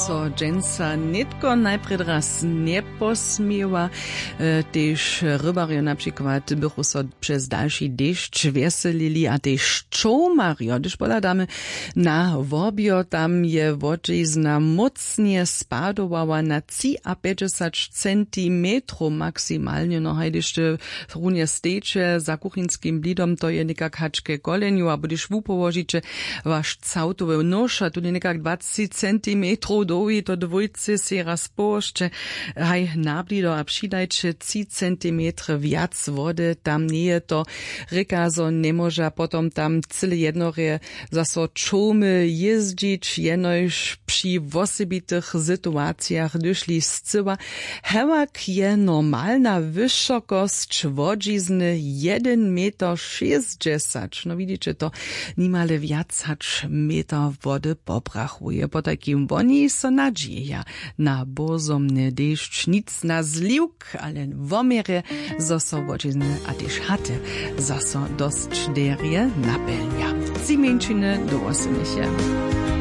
So, dżęsa nitko najpred raz nie posmiewa, też rybario na przykład bychu so przez dalszy deszcz weselili, a też czołmario, gdyż poladamy na wobio, tam je wodzizna mocnie spadowała na 50 centimetrów maksymalnie, no hajdyšte runie stejcze za kuchinskim blidom, to je nekak haczke koleniu, a budyš wu położycie wasz cautowy nóż, a tu nekak 20 centimetrów dowi, to dwójce se raz poszcze, haj nablido a přidajcie 3 centimetry viac wody, tam nie je to rekazo nie może potom tam cyle jednore zaso čomy jezdzić, jenož przy wosebitych sytuacjach dyszli z cyła. Hewak je normalna wysokość wodzizny 1,60 m. No widzicie, to nimale viac hacz meter wody poprachuje. Po takim woni so nadzieja na bozomny deszcz, nic na zliuk, ale w omierze zaso wodzizny a też hatte zaso dość derje napelnia. Zimieńczyny do 8.